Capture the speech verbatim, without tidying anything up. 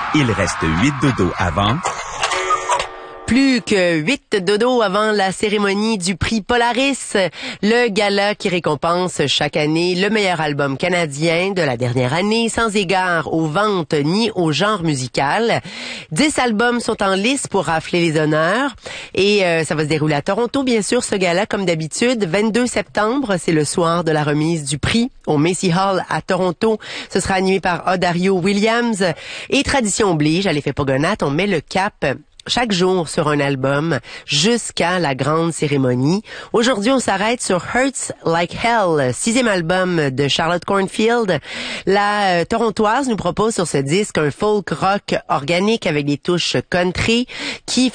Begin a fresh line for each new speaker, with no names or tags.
Il reste huit dodos avant.
Plus que huit dodos avant la cérémonie du prix Polaris, le gala qui récompense chaque année le meilleur album canadien de la dernière année, sans égard aux ventes ni au genre musical. Dix albums sont en lice pour rafler les honneurs et euh, ça va se dérouler à Toronto, bien sûr, ce gala, comme d'habitude. vingt-deux septembre, c'est le soir de la remise du prix au Macy Hall à Toronto. Ce sera animé par Odario Williams et tradition oblige, à l'effet Pogonat, on met le cap chaque jour sur un album jusqu'à la grande cérémonie. Aujourd'hui, on s'arrête sur Hurts Like Hell, sixième album de Charlotte Cornfield. La euh, Torontoise nous propose sur ce disque un folk rock organique avec des touches country qui